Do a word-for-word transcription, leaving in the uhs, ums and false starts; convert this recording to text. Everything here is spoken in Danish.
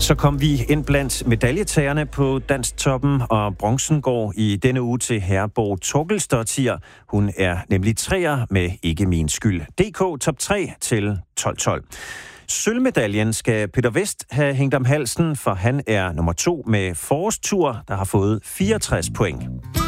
Så kom vi ind blandt medaljetagerne på Danstoppen, og bronzen går i denne uge til Herborg Torkelsdottir. Hun er nemlig treer med Ikke min skyld. D K top tre til tolv tolv. Sølvmedaljen skal Peter Vest have hængt om halsen, for han er nummer to med forårstur, der har fået fireogtres point.